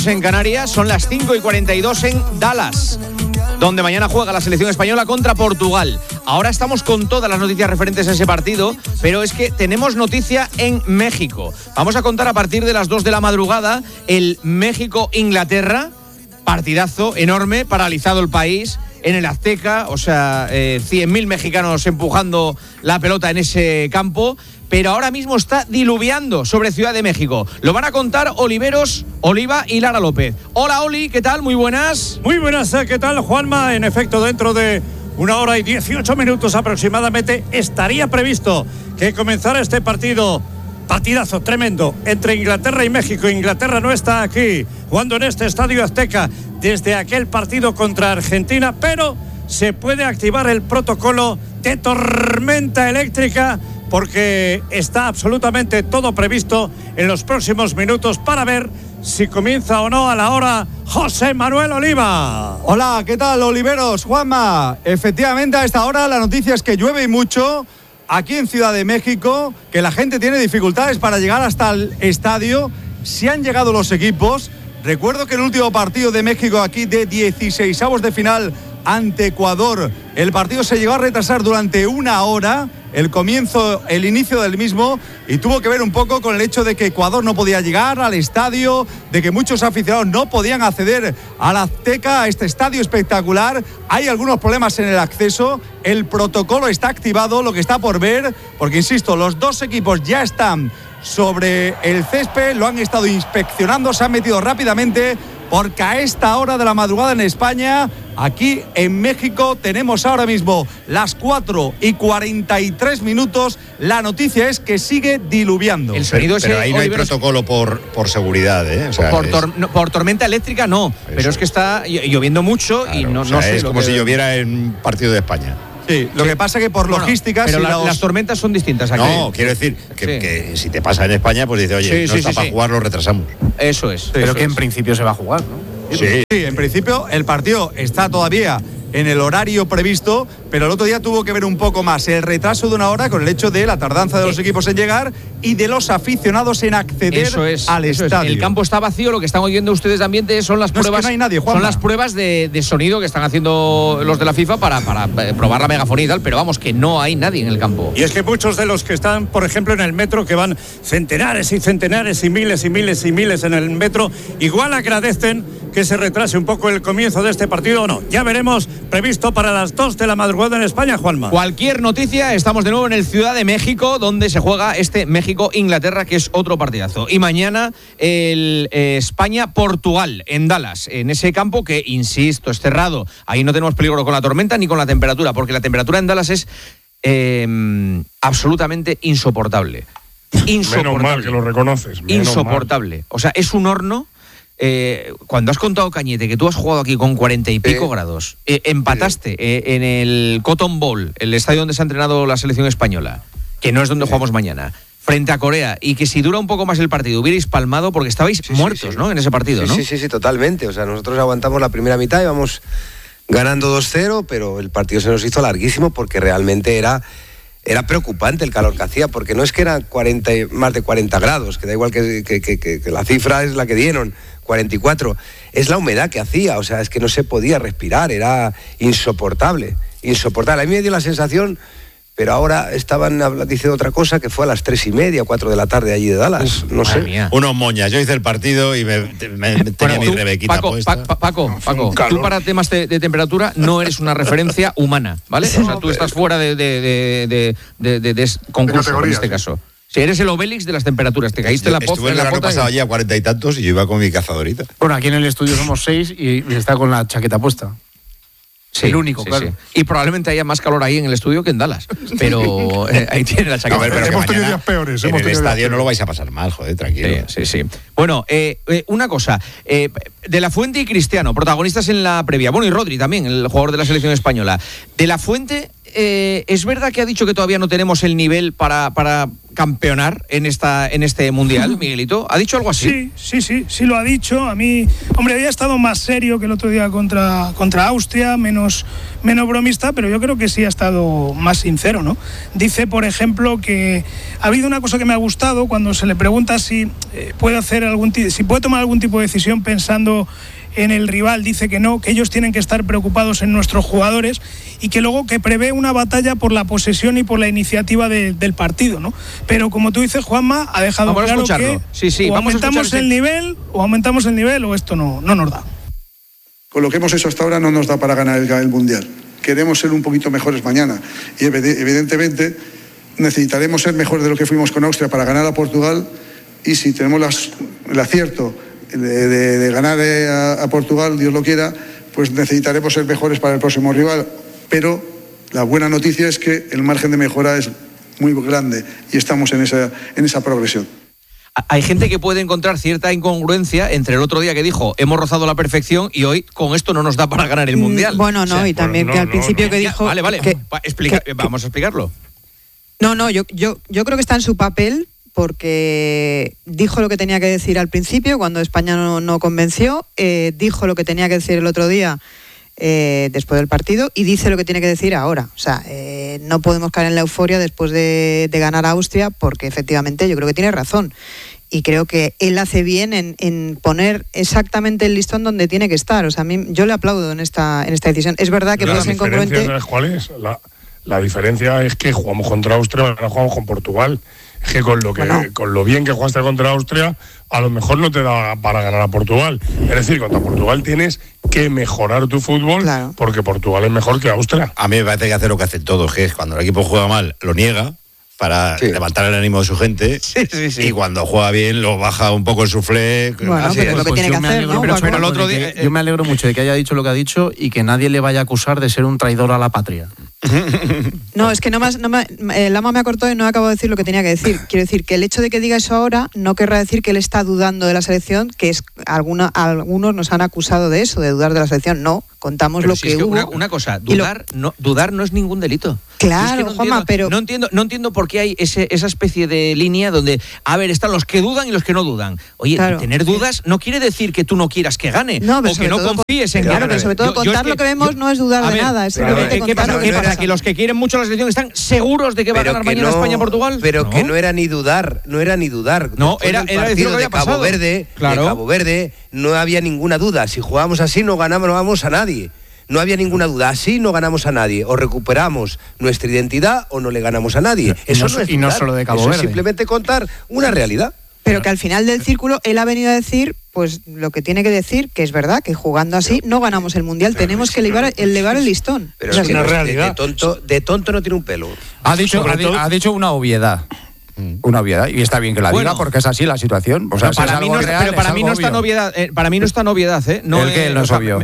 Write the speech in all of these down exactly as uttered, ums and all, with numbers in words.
En Canarias son las cinco y cuarenta y dos en Dallas, donde mañana juega la selección española contra Portugal. Ahora estamos con todas las noticias referentes a ese partido, pero es que tenemos noticia en México. Vamos a contar a partir de las dos de la madrugada el México-Inglaterra, partidazo enorme, paralizado el país en el Azteca, o sea, eh, cien mil mexicanos empujando la pelota en ese campo. Pero ahora mismo está diluviando sobre Ciudad de México. Lo van a contar Oliveros, Oliva y Lara López. Hola, Oli, ¿qué tal? Muy buenas. Muy buenas, ¿qué tal, Juanma? En efecto, dentro de una hora y dieciocho minutos aproximadamente estaría previsto que comenzara este partido, partidazo tremendo, entre Inglaterra y México. Inglaterra no está aquí, jugando en este Estadio Azteca desde aquel partido contra Argentina, pero se puede activar el protocolo de tormenta eléctrica, porque está absolutamente todo previsto en los próximos minutos para ver si comienza o no a la hora José Manuel Oliva. Hola, ¿qué tal, Oliveros, Juanma? Efectivamente, a esta hora la noticia es que llueve y mucho aquí en Ciudad de México, que la gente tiene dificultades para llegar hasta el estadio. Si han llegado los equipos, recuerdo que el último partido de México aquí de dieciseisavos de final ante Ecuador, el partido se llegó a retrasar durante una hora, el comienzo, el inicio del mismo, y tuvo que ver un poco con el hecho de que Ecuador no podía llegar al estadio, de que muchos aficionados no podían acceder al Azteca, a este estadio espectacular. Hay algunos problemas en el acceso, el protocolo está activado, lo que está por ver, porque insisto, los dos equipos ya están sobre el césped, lo han estado inspeccionando, se han metido rápidamente, porque a esta hora de la madrugada en España, aquí en México, tenemos ahora mismo las cuatro y cuarenta y tres minutos. La noticia es que sigue diluviando. El sonido pero, pero ese, ahí no hay Oliveros, protocolo por, por seguridad, ¿eh? O sea, por, es... tor- no, por tormenta eléctrica no, Eso. pero es que está lloviendo mucho, claro, y no, o sea, no sé. Es como que... si lloviera en un partido de España. Sí, lo sí. que pasa es que por bueno, logísticas... Pero y la, los... las tormentas son distintas aquí. No, quiero decir que, sí. que si te pasa en España, pues dice, oye, sí, no sí, está sí, para sí. jugar, lo retrasamos. Eso es. Pero eso que es. en principio se va a jugar, ¿no? Sí. sí, en principio el partido está todavía en el horario previsto, pero el otro día tuvo que ver un poco más el retraso de una hora con el hecho de la tardanza de los sí. equipos en llegar y de los aficionados en acceder eso es, al eso estadio. Es. El campo está vacío, lo que están oyendo ustedes de ambiente son las no pruebas. Es que no hay nadie, Juanma. Son las pruebas de, de sonido que están haciendo los de la FIFA para, para probar la megafonía y tal, pero vamos, que no hay nadie en el campo. Y es que muchos de los que están, por ejemplo, en el metro, que van centenares y centenares y miles y miles y miles en el metro, igual agradecen que se retrase un poco el comienzo de este partido o no. Ya veremos, previsto para las dos de la madrugada en España, Juanma. Cualquier noticia, estamos de nuevo en el Ciudad de México, donde se juega este México-Inglaterra, que es otro partidazo. Y mañana el eh, España-Portugal en Dallas, en ese campo que, insisto, es cerrado. Ahí no tenemos peligro con la tormenta ni con la temperatura, porque la temperatura en Dallas es eh, absolutamente insoportable. Insoportable. Menos mal que lo reconoces. Insoportable. Mal. O sea, es un horno. Eh, cuando has contado, Cañete, que tú has jugado aquí con cuarenta y pico eh, grados, eh, empataste eh, en el Cotton Bowl, el estadio donde se ha entrenado la selección española, que no es donde eh. jugamos mañana, frente a Corea, y que si dura un poco más el partido hubierais palmado porque estabais sí, muertos, sí, sí. ¿no? En ese partido, sí, ¿no? Sí, sí, sí, totalmente. O sea, nosotros aguantamos la primera mitad y vamos ganando dos cero, pero el partido se nos hizo larguísimo porque realmente era... Era preocupante el calor que hacía, porque no es que eran cuarenta, más de cuarenta grados, que da igual que, que, que, que la cifra es la que dieron, cuarenta y cuatro, es la humedad que hacía, o sea, es que no se podía respirar, era insoportable, insoportable. A mí me dio la sensación, pero ahora estaban diciendo otra cosa, que fue a las tres y media, cuatro de la tarde allí de Dallas, Uf, no sé. Mía. Unos moñas, yo hice el partido y me, me, me tenía bueno, mi rebequita Paco, puesta. Pa, Paco, Paco, tú para temas de, de temperatura no eres una referencia humana, ¿vale? O sea, tú estás fuera de, de, de, de, de, de concurso en este caso. Si eres el Obélix de las temperaturas, te caíste yo en la posta. Estuve el verano pasado allí a cuarenta y tantos y yo iba con mi cazadorita. Bueno, aquí en el estudio somos seis y está con la chaqueta puesta. Sí, el único, sí, claro. Sí. Y probablemente haya más calor ahí en el estudio que en Dallas. Pero eh, ahí tiene la chaqueta. A ver, pero hemos tenido días peores. En hemos el tenido estadio no lo vais a pasar mal, joder, tranquilo. Sí, sí, sí. Bueno, eh, eh, una cosa. Eh, De La Fuente y Cristiano, protagonistas en la previa. Bueno, y Rodri también, el jugador de la selección española. De La Fuente, eh, ¿es verdad que ha dicho que todavía no tenemos el nivel para, para campeonar en esta en este mundial, Miguelito? ¿Ha dicho algo así? Sí, sí, sí, sí lo ha dicho. A mí, hombre, había estado más serio que el otro día contra, contra Austria, menos, menos bromista, pero yo creo que sí ha estado más sincero, ¿no? Dice, por ejemplo, que ha habido una cosa que me ha gustado cuando se le pregunta si eh, puede hacer algún t- si puede tomar algún tipo de decisión pensando en el rival, dice que no, que ellos tienen que estar preocupados en nuestros jugadores y que luego que prevé una batalla por la posesión y por la iniciativa de, del partido, ¿no? Pero como tú dices, Juanma, ha dejado vamos claro a que sí, sí, o vamos aumentamos a el este... nivel o aumentamos el nivel o esto no, no nos da. Con lo que hemos hecho hasta ahora no nos da para ganar el, el Mundial. Queremos ser un poquito mejores mañana y evidentemente necesitaremos ser mejores de lo que fuimos con Austria para ganar a Portugal, y si tenemos las, el acierto de, de, de ganar a, a Portugal, Dios lo quiera, pues necesitaremos ser mejores para el próximo rival. Pero la buena noticia es que el margen de mejora es muy grande y estamos en esa, en esa progresión. Hay gente que puede encontrar cierta incongruencia entre el otro día que dijo hemos rozado la perfección y hoy con esto no nos da para ganar el Mundial. Bueno, no, o sea, y también bueno, no, que al no, principio no. que dijo... Ya, vale, vale, que, explica, que, vamos a explicarlo. No, no, yo, yo, yo creo que está en su papel, porque dijo lo que tenía que decir al principio, cuando España no, no convenció, eh, dijo lo que tenía que decir el otro día eh, después del partido, y dice lo que tiene que decir ahora. O sea, eh, no podemos caer en la euforia después de, de ganar a Austria, porque efectivamente yo creo que tiene razón. Y creo que él hace bien en, en poner exactamente el listón donde tiene que estar. O sea, a mí, yo le aplaudo en esta, en esta decisión. Es verdad que puede ser incongruente. ¿Sabes cuál es? La, la diferencia es que jugamos contra Austria, ahora jugamos con Portugal. Es que con lo que bueno. con lo bien que jugaste contra Austria, a lo mejor no te da para ganar a Portugal. Es decir, contra Portugal tienes que mejorar tu fútbol, claro, porque Portugal es mejor que Austria. A mí me parece que hace lo que hacen todos, que es cuando el equipo juega mal, lo niega para sí. levantar el ánimo de su gente, sí, sí, sí. y cuando juega bien lo baja un poco el suflé. Bueno, así pero es lo que pues tiene que hacer, ¿no? Pero, pero el otro día, yo me alegro mucho de que haya dicho lo que ha dicho y que nadie le vaya a acusar de ser un traidor a la patria. No, es que no más, no me, el ama me acortó y no acabo de decir lo que tenía que decir. Quiero decir que el hecho de que diga eso ahora no querrá decir que él está dudando de la selección, que es alguna, algunos nos han acusado de eso, de dudar de la selección. No, contamos pero lo si que, es que hubo. Una, una cosa, dudar, lo... no, dudar no es ningún delito. Claro, es que no Juanma, entiendo, pero... No entiendo, no entiendo por qué hay ese, esa especie de línea donde, a ver, están los que dudan y los que no dudan. Oye, claro, tener dudas no quiere decir que tú no quieras que gane, no, o que no confíes en claro, ganar. Pero sobre todo yo, contar yo es que, lo que vemos yo, no es dudar de ver, nada. Es claro, ¿qué, ¿qué pasa? ¿Qué pasa? ¿Que los que quieren mucho la selección están seguros de que va pero a ganar mañana no, España-Portugal? Pero ¿no? que no era ni dudar, no era ni dudar. No, era, era decir lo que de Cabo pasado. Verde, claro. de Cabo Verde no había ninguna duda. Si jugábamos así no ganamos, no vamos a nadie. No había ninguna duda, así no ganamos a nadie. O recuperamos nuestra identidad o no le ganamos a nadie. Y Eso no, no es y no solo de Cabo Eso Verde. Es simplemente contar una realidad. Pero que al final del círculo él ha venido a decir pues lo que tiene que decir, que es verdad, que jugando así no ganamos el Mundial, pero tenemos que elevar, elevar el listón. Pero o sea, es una realidad. De, de, tonto, de tonto no tiene un pelo. Ha dicho, ha, todo... ha dicho una obviedad. Una obviedad, y está bien que la bueno, diga porque es así la situación. O sea, no, para, si mí no, real, pero para mí no es tan obviedad, eh, para mí no es tan obviedad, ¿eh? No, el que eh, no es o sea, obvio. Me,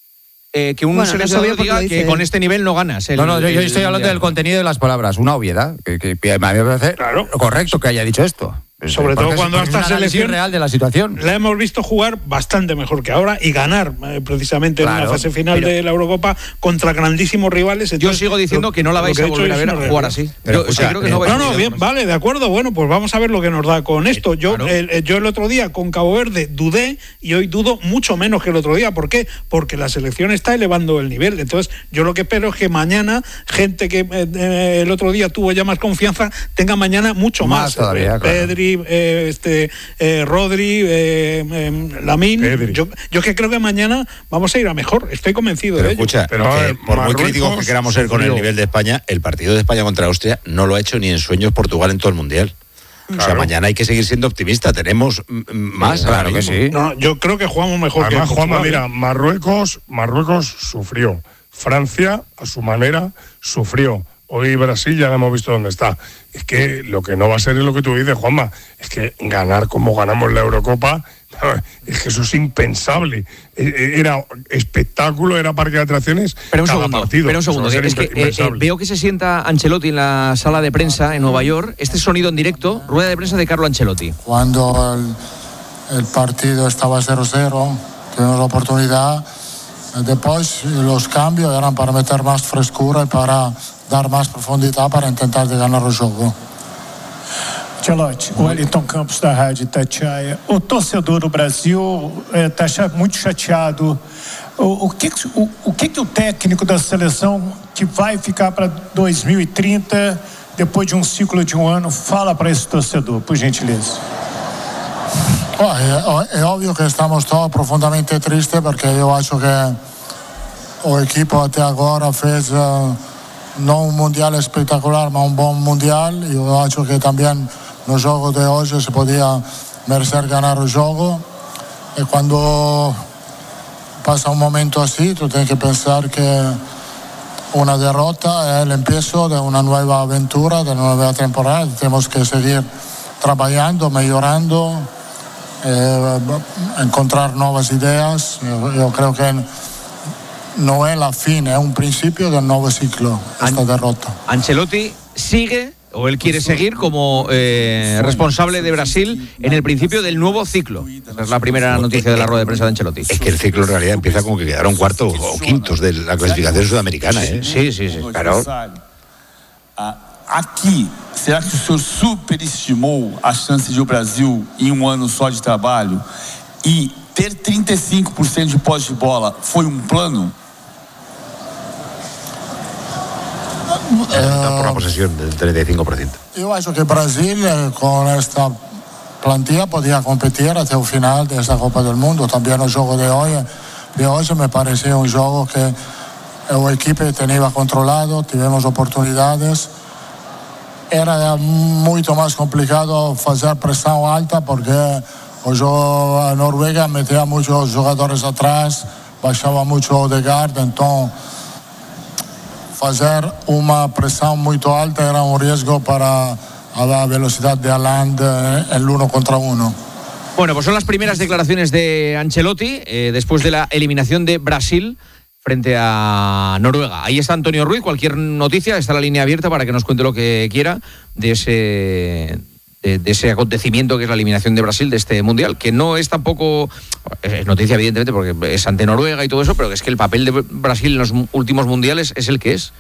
Eh, que un bueno, seleccionador no diga que con este nivel no ganas. El, no, no, yo, yo el, estoy hablando el, del contenido de las palabras, una obviedad, que, que, que a mí me parece claro. correcto que haya dicho esto. Sobre todo cuando es, a esta selección real de la situación la hemos visto jugar bastante mejor que ahora y ganar eh, precisamente claro, en una fase final pero, de la Eurocopa contra grandísimos rivales. Entonces, yo sigo diciendo lo, que no la vais a volver a ver a jugar así. Pero, yo, o sea, creo que no, no, no bien, vale, de acuerdo. Bueno, pues vamos a ver lo que nos da con esto. Yo, claro. el, yo el otro día con Cabo Verde dudé y hoy dudo mucho menos que el otro día. ¿Por qué? Porque la selección está elevando el nivel. Entonces, yo lo que espero es que mañana gente que eh, el otro día tuvo ya más confianza tenga mañana mucho más. más todavía, eh, Pedri, claro. eh, este Eh, Rodri, eh, eh, Lamine. Yo, yo es que creo que mañana vamos a ir a mejor. Estoy convencido pero de escucha, ello. Pero escucha, por Marruecos, muy críticos que queramos ser con el nivel de España, el partido de España contra Austria no lo ha hecho ni en sueños Portugal en todo el Mundial. Claro. O sea, mañana hay que seguir siendo optimista. Tenemos más. Claro que sí. No, yo creo que jugamos mejor. Además, que Juanma, mira, Marruecos, Marruecos sufrió. Francia, a su manera, sufrió. Hoy Brasil ya hemos visto dónde está. Es que lo que no va a ser es lo que tú dices, Juanma. Es que ganar como ganamos la Eurocopa, es que eso es impensable. Era espectáculo, era parque de atracciones. Pero un cada segundo, partido. pero un segundo. Es que eh, eh, veo que se sienta Ancelotti en la sala de prensa en Nueva York. Este sonido en directo, rueda de prensa de Carlo Ancelotti. Cuando el, el partido estaba cero cero, tuvimos la oportunidad. Después los cambios eran para meter más frescura y para dar más profundidad para intentar de ganar el juego. Ancelotti, o Wellington Campos da Rádio Itatiaia. O torcedor do Brasil está eh, muito chateado. O, o, que, o, o que que o técnico da seleção que vai ficar para dois mil e trinta, depois de um ciclo de um ano, fala para esse torcedor, por gentileza? Oh, è, è ovvio che stiamo profondamente tristi perché io acho che l'equipo até agora fez uh, non un mondiale spettacolare ma un buon mondiale. Io acho che também no gioco di oggi si podia merecer ganar il gioco e quando passa un momento así tu tienes que pensar que una derrota è l'empiezo de una nueva aventura, de una nueva temporada. Tenemos que seguir trabajando, mejorando, eh, encontrar nuevas ideas. Yo, yo creo que no es la fin, es un principio del nuevo ciclo, esta An- derrota. Ancelotti sigue, o él quiere seguir como eh, responsable de Brasil en el principio del nuevo ciclo. Esa es la primera noticia de la rueda de prensa de Ancelotti. Es que el ciclo en realidad empieza como que quedaron cuartos o quintos de la clasificación sudamericana, ¿eh? Sí, sí, sí. Claro. Aqui, será que o senhor superestimou a chance de o Brasil, em um ano só de trabalho, e ter trinta e cinco por ciento de posse de bola foi um plano? Eh, por la posesión del treinta y cinco por ciento. Yo acho que Brasil eh, con esta plantilla podía competir hasta el final de esta Copa del Mundo. También el juego de hoy, de hoy me parecía un juego que el equipo tenía controlado, tuvimos oportunidades. Era muito mais complicado fazer pressão alta porque o jogo, a Noruega metia muitos jogadores atrás, baixava muito o Odegaard, então fazer uma pressão muito alta era um risco para a velocidade de Haaland en el uno contra uno. Bueno, pues son las primeras declaraciones de Ancelotti eh, después de la eliminación de Brasil frente a Noruega. Ahí está Antonio Ruiz, cualquier noticia, está la línea abierta para que nos cuente lo que quiera de ese, de, de ese acontecimiento que es la eliminación de Brasil de este Mundial, que no es tampoco, es noticia evidentemente porque es ante Noruega y todo eso, pero que es que el papel de Brasil en los últimos Mundiales es el que es.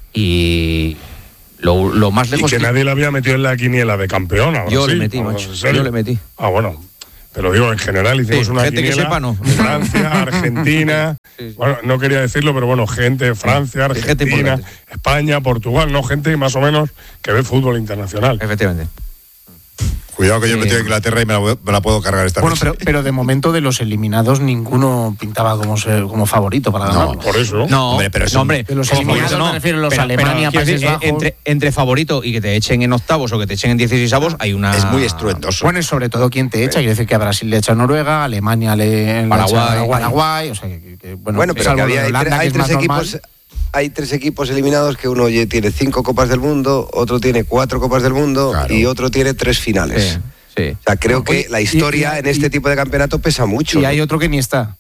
Y lo, lo más lejos... Y que, que nadie le había metido en la quiniela de campeón. Ahora yo sí, le metí, macho, yo le metí. Ah, bueno... Pero digo, en general hicimos sí, una gente quiniela, que sepa, ¿no? Francia, Argentina, sí, sí. Bueno, no quería decirlo, pero bueno, gente, Francia, Argentina, gente España, Portugal, no, gente más o menos que ve fútbol internacional. Efectivamente. Cuidado que yo he metido a Inglaterra y me la, me la puedo cargar esta bueno, noche. Pero, pero de momento de los eliminados ninguno pintaba como ser, como favorito para ganar. No, por eso. No, hombre, pero no, hombre, de los eliminados no. Me refiero a los pero, Alemania, pero, Países decir, Bajos. Entre, entre favorito y que te echen en octavos o que te echen en dieciseisavos hay una... Es muy estruendoso. Bueno, y sobre todo quién te echa. Quiere decir que a Brasil le echa a Noruega, a Alemania le, Paraguay, le echa a Paraguay. O sea, que, que, bueno, bueno, pero que había, Holanda, hay, que tres equipos... Normal. Hay tres equipos eliminados que uno tiene cinco Copas del Mundo, otro tiene cuatro Copas del Mundo claro. y otro tiene tres finales. Sí. Sí. O sea, creo que la historia y, y, en este y, tipo de campeonato pesa mucho. Y ¿no? hay otro que ni está.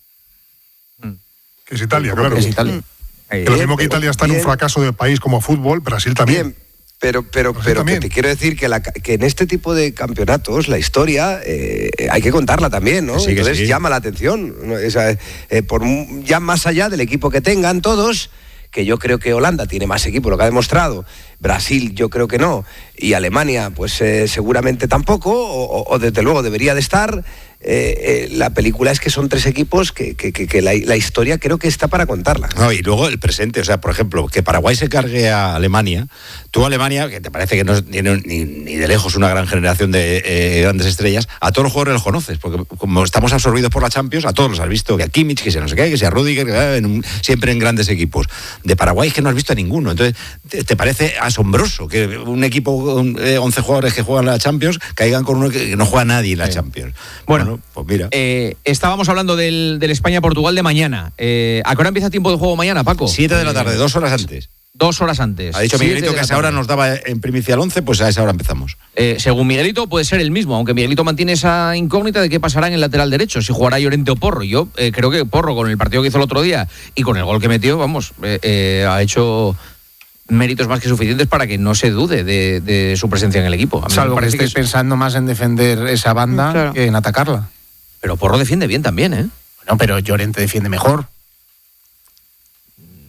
Que es Italia, claro. Que es Italia. Que lo mismo que Italia está bien, en un fracaso de país como fútbol, Brasil también. Bien, pero, pero, pero que te quiero decir que, la, que en este tipo de campeonatos la historia eh, hay que contarla también, ¿no? Sí, Entonces sí. llama la atención. ¿no? O sea, eh, por, ya más allá del equipo que tengan todos, que yo creo que Holanda tiene más equipo, lo que ha demostrado. Brasil yo creo que no. Y Alemania pues eh, seguramente tampoco, o, o desde luego debería de estar. Eh, eh, la película es que son tres equipos que, que, que, que la, la historia creo que está para contarla. No, y luego el presente, o sea, por ejemplo, que Paraguay se cargue a Alemania. Tú Alemania, que te parece que no tiene ni, ni de lejos una gran generación de eh, grandes estrellas, a todos los jugadores los conoces, porque como estamos absorbidos por la Champions, a todos los has visto, que a Kimmich, que sea no sé qué, que sea Rüdiger, que en un, siempre en grandes equipos. De Paraguay es que no has visto a ninguno, entonces te, te parece asombroso que un equipo con eh, once jugadores que juegan la Champions caigan con uno que no juega nadie en la sí. Champions. Bueno, bueno pues mira. Eh, estábamos hablando del, del España-Portugal de mañana. Eh, ¿A qué hora empieza tiempo de juego mañana, Paco? Siete de la tarde, dos horas antes. Dos horas antes. Ha dicho Miguelito que a esa hora nos daba en primicia al once, pues a esa hora empezamos. Eh, según Miguelito puede ser el mismo, aunque Miguelito mantiene esa incógnita de qué pasará en el lateral derecho, si jugará Llorente o Porro. Yo eh, creo que Porro, con el partido que hizo el otro día y con el gol que metió, vamos, eh, eh, ha hecho méritos más que suficientes para que no se dude de, de su presencia en el equipo. A mí Salvo me parece que estés que es... pensando más en defender esa banda claro. que en atacarla. Pero Porro defiende bien también, ¿eh? Bueno, pero Llorente defiende mejor.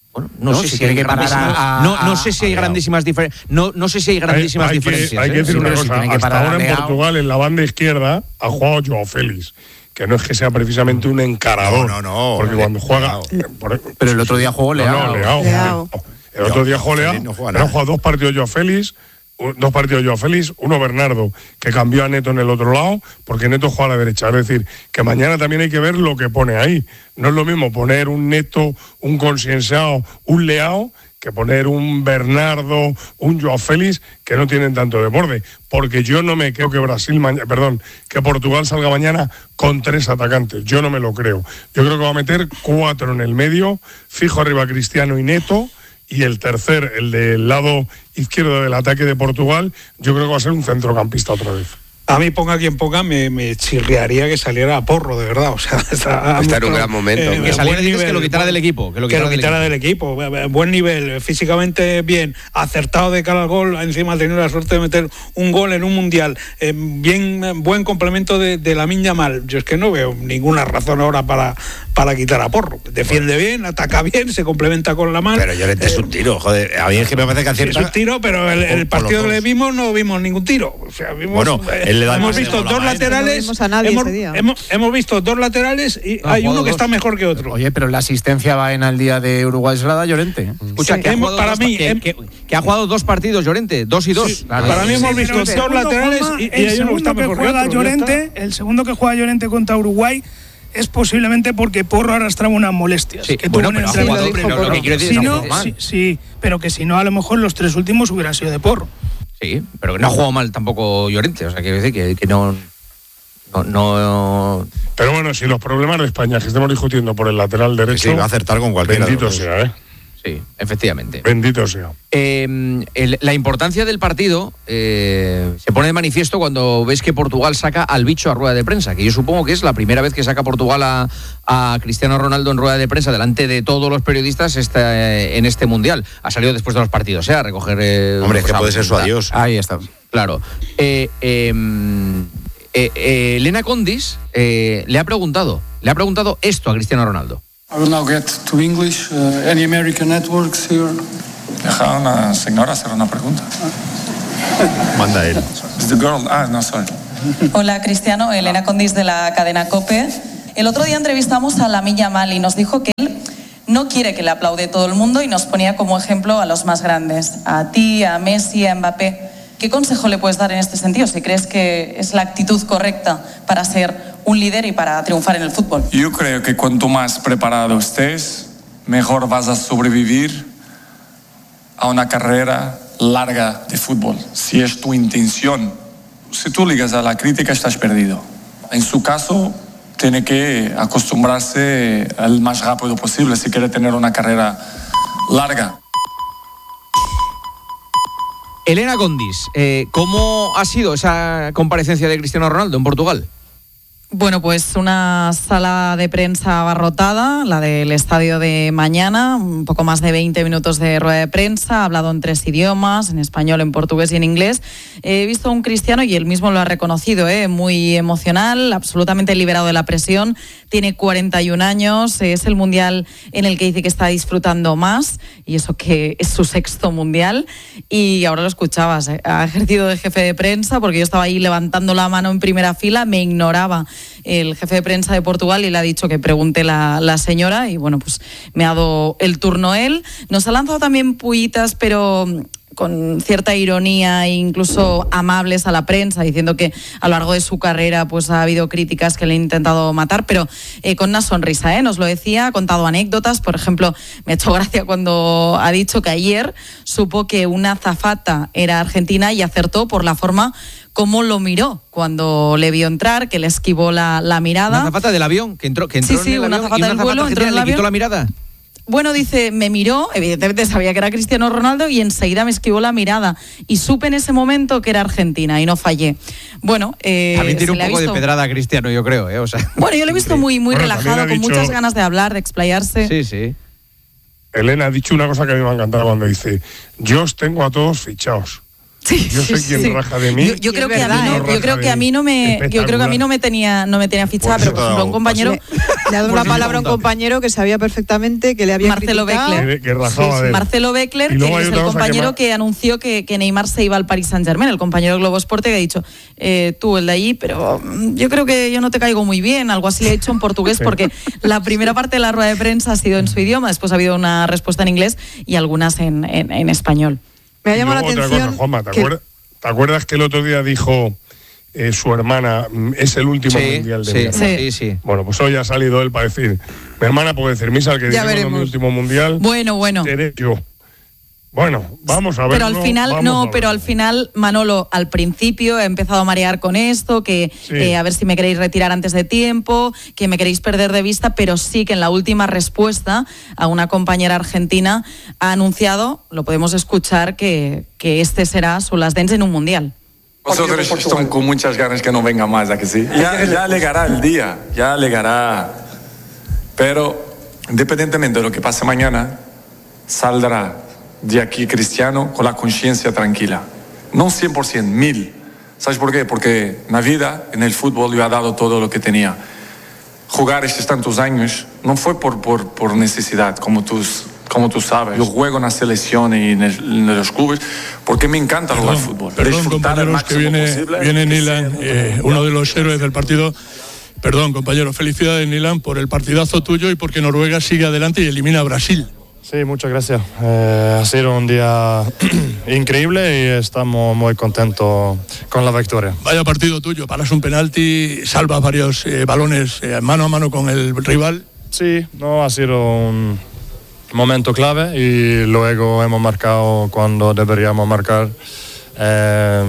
Bueno, no, No, sé si si tiene hay que parar grandísimas, a- no, no a- sé si hay a- grandísimas diferencias. No, no sé si hay grandísimas hay, hay diferencias. Que, hay ¿eh? que decir Sí, una pero si cosa. tiene que Hasta parar a ahora en Leao. Portugal, en la banda izquierda, ha jugado Joao Félix, que no es que sea precisamente un encarador. No, no, no. Porque cuando juega. por- Pero el otro día jugó No, Leao. no, Leao. Leao. El otro día jugó Leao. Félix no juega Pero ha nada. jugado dos partidos Joao Félix. un- Dos partidos Joao Félix, uno Bernardo, que cambió a Neto en el otro lado, porque Neto juega a la derecha. Es decir, que mañana también hay que ver lo que pone ahí. No es lo mismo poner un Neto, un Conscienciao, un Leao, que poner un Bernardo, un Joao Félix, que no tienen tanto de borde. Porque yo no me creo que Brasil, mañana, perdón, que Portugal salga mañana con tres atacantes. Yo no me lo creo. Yo creo que va a meter cuatro en el medio, fijo arriba Cristiano y Neto, y el tercer, el del lado izquierdo del ataque de Portugal, yo creo que va a ser un centrocampista otra vez. A mí, ponga quien ponga, me, me chirriaría que saliera a Porro, de verdad. O sea, está, Está en un gran momento. Que saliera, dices que lo quitara del equipo. Que lo Que quitara, lo del quitara equipo. del equipo. Buen nivel, físicamente bien, acertado de cara al gol. Encima ha tenido la suerte de meter un gol en un mundial. Eh, bien, buen complemento de, de Lamine Yamal. Yo es que no veo ninguna razón ahora para, para quitar a Porro. Defiende bien, ataca bien, se complementa con la mano. Pero Llorente es un tiro, joder. A mí es que me parece que Sí, acierta. es un tiro, pero el, el por- por partido los que le dos. vimos no vimos ningún tiro. O sea, vimos, Bueno, eh, él le da hemos más visto por la dos maestra. laterales. No vimos a nadie hemos, ese día. hemos- hemos visto dos laterales y No, ha hay jugado uno que dos. está mejor que otro. Oye, pero la asistencia va en al día de Uruguay se la da Llorente. Escucha, Sí. que, ha Hemos- jugado para dos, mí, que, em- que- que ha jugado dos partidos Llorente, dos y dos. Sí, para mí hemos Sí, visto pero el dos segundo, laterales Juanma, y, y el hay uno que está segundo que mejor que juega otro. ya Llorente, está. el segundo que juega Llorente contra Uruguay es posiblemente porque Porro arrastraba unas molestias Sí, que bueno, tuvo en el pero ha jugado, entrenamiento. pero lo que quiero decir Si es que ha no, jugado mal. sí, sí, pero que si no, a lo mejor los tres últimos hubiera sido de Porro. Sí, pero que no ha jugado mal tampoco Llorente. O sea, quiero decir que, que no, no, no. Pero bueno, si los problemas de España que estemos discutiendo por el lateral derecho. Sí, va a acertar con cualquiera. de Bendito los dos. sea, ¿eh? Sí, efectivamente. Bendito sea. Eh, el- la importancia del partido eh, se pone de manifiesto cuando ves que Portugal saca al bicho a rueda de prensa, que yo supongo que es la primera vez que saca Portugal a, a Cristiano Ronaldo en rueda de prensa delante de todos los periodistas este, en este Mundial. Ha salido después de los partidos, ¿eh? A recoger... eh, Hombre, es que pues, puede ser su a- adiós. Ahí está. Claro. Eh, eh, eh, eh, Elena Condis eh, le ha preguntado, le ha preguntado esto a Cristiano Ronaldo. I will now get to English. Uh, any American networks here? Deja a una señora hacer una pregunta. Manda él. Is the girl? Ah, no, sorry. Hola Cristiano, Elena Condis de la cadena COPE. El otro día entrevistamos a Lamine Yamal y nos dijo que él no quiere que le aplaude todo el mundo y nos ponía como ejemplo a los más grandes, a ti, a Messi, a Mbappé. ¿Qué consejo le puedes dar en este sentido? Si crees que es la actitud correcta para ser un líder y para triunfar en el fútbol. Yo creo que cuanto más preparado estés, mejor vas a sobrevivir a una carrera larga de fútbol. Si es tu intención, si tú ligas a la crítica, estás perdido. En su caso, tiene que acostumbrarse al más rápido posible si quiere tener una carrera larga. Elena Condis, eh, ¿cómo ha sido esa comparecencia de Cristiano Ronaldo en Portugal? Bueno, pues una sala de prensa abarrotada, la del estadio de mañana, un poco más de veinte minutos de rueda de prensa, ha hablado en tres idiomas, en español, en portugués y en inglés. He visto a un Cristiano, y él mismo lo ha reconocido, ¿eh? Muy emocional, absolutamente liberado de la presión, tiene cuarenta y un años, es el mundial en el que dice que está disfrutando más, y eso que es su sexto mundial, y ahora lo escuchabas, ¿eh? Ha ejercido de jefe de prensa, porque yo estaba ahí levantando la mano en primera fila, me ignoraba el jefe de prensa de Portugal y le ha dicho que pregunte la, la señora, y bueno, pues me ha dado el turno él. Nos ha lanzado también puitas, pero con cierta ironía e incluso amables a la prensa, diciendo que a lo largo de su carrera pues ha habido críticas que le han intentado matar, pero eh, con una sonrisa, ¿eh? Nos lo decía, ha contado anécdotas. Por ejemplo, me ha hecho gracia cuando ha dicho que ayer supo que una azafata era argentina y acertó por la forma cómo lo miró cuando le vio entrar, que le esquivó la, la mirada. ¿Una azafata del avión? Que entró, que entró Sí, sí, en el una avión azafata y una del azafata vuelo, entró en argentina el le quitó avión. la mirada. Bueno, dice, me miró, evidentemente sabía que era Cristiano Ronaldo y enseguida me esquivó la mirada y supe en ese momento que era Argentina y no fallé. Bueno, eh, También tiene se un le ha poco visto- de pedrada a Cristiano, yo creo, ¿eh? O sea, Bueno, yo lo he visto muy, muy Bueno, relajado, también ha con dicho- muchas ganas de hablar, de explayarse. sí, sí. Elena ha dicho una cosa que a mí me ha encantado cuando dice: yo os tengo a todos fichados. Sí, yo sé sí, quién sí. raja de mí. Yo, yo creo que a verdad, mí ¿eh? no, yo creo que a mí no me, yo creo que a mí no me tenía, no me tenía fichada, pero por ejemplo un compañero Le, le ha dado una palabra a un compañero que sabía perfectamente que le había Marcelo criticado. Beckler. Que, que rajaba Sí, sí. de él. Marcelo Beckler, Y luego que hay es otra el cosa que compañero más- que, anunció que, que Neymar se iba al Paris Saint-Germain, el compañero de Globo Esporte que ha dicho, eh, tú, el de allí, pero mm, yo creo que yo no te caigo muy bien, algo así le he dicho en portugués, Sí. porque la primera parte de la rueda de prensa ha sido en su idioma, después ha habido una respuesta en inglés y algunas en, en, en español. Me ha Y llamado la luego otra atención. cosa, Juanma, ¿te, que- acuerdas, ¿te acuerdas que el otro día dijo eh, su hermana, mm, es el último Sí, mundial de sí, mi hermana? sí, sí. Bueno, pues hoy ha salido él para decir, mi hermana puede decir, Misa, el que Ya dijimos en mi veremos. último mundial, Bueno, bueno. seré yo. Bueno, vamos a ver. Pero al final, no, pero al final, Manolo, al principio he empezado a marear con esto, que Sí. eh, a ver si me queréis retirar antes de tiempo, que me queréis perder de vista, pero sí que en la última respuesta a una compañera argentina ha anunciado, lo podemos escuchar, que, que este será su last dance en un mundial. Vosotros están con muchas ganas que no venga más, ¿a que sí? Ya, ya llegará el día, ya llegará. Pero, independientemente de lo que pase mañana, saldrá de aquí Cristiano con la conciencia tranquila. No cien por ciento, mil. ¿Sabes por qué? Porque en la vida, en el fútbol, yo he dado todo lo que tenía. Jugar estos tantos años no fue por, por, por necesidad, como tú, como tú sabes. Yo juego en la selección y en, el- en los clubes porque me encanta jugar fútbol. Perdón, Disfrutar al compañeros, que máximo viene, posible. viene Nilan, eh, uno de los héroes del partido. Perdón, compañero, felicidades, Nilan, por el partidazo tuyo y porque Noruega sigue adelante y elimina a Brasil. Sí, muchas gracias. Eh, ha sido un día increíble y estamos muy contentos con la victoria. Vaya partido tuyo, paras un penalti, salvas varios eh, balones eh, mano a mano con el rival. Sí, no, ha sido un momento clave y luego hemos marcado cuando deberíamos marcar. Eh,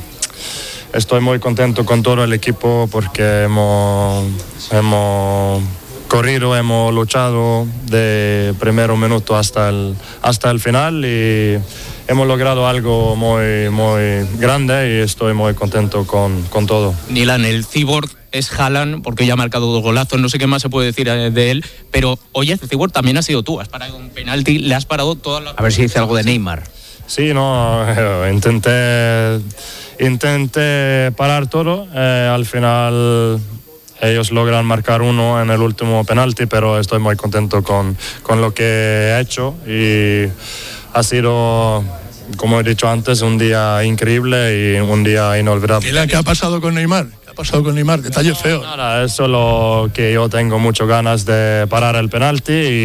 estoy muy contento con todo el equipo porque hemos, hemos corrido, hemos luchado de primer minuto hasta el, hasta el final y hemos logrado algo muy, muy grande y estoy muy contento con, con todo. Nilan, el cyborg es Haaland porque ya ha marcado dos golazos, no sé qué más se puede decir eh, de él, pero oye, el cyborg también ha sido tú, has parado un penalti, le has parado todas las... A ver si dice algo de Neymar. Sí, no, eh, intenté, intenté parar todo, eh, al final ellos logran marcar uno en el último penalti, pero estoy muy contento con, con lo que he hecho y ha sido, como he dicho antes, un día increíble y un día inolvidable. Nilan, ¿qué ha pasado con Neymar? ¿Qué ha pasado con Neymar? Detalles feos. Nada, es solo que yo tengo muchas ganas de parar el penalti y